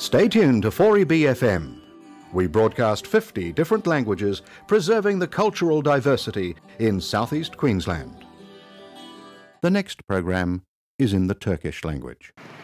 Stay tuned to 4EB FM. We broadcast 50 different languages, preserving the cultural diversity in southeast Queensland. The next program is in the Turkish language.